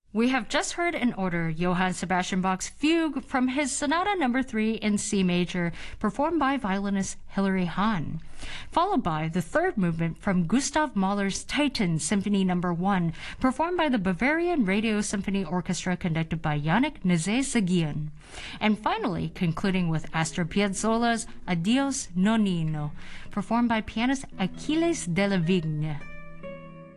We have just heard in order Johann Sebastian Bach's Fugue from his Sonata No. 3 in C major, performed by violinist Hilary Hahn, followed by the third movement from Gustav Mahler's Titan Symphony No. 1, performed by the Bavarian Radio Symphony Orchestra conducted by Yannick Nézet-Séguier, and finally concluding with Astor Piazzolla's Adios Nonnino, performed by pianist Achilles Della Vigne.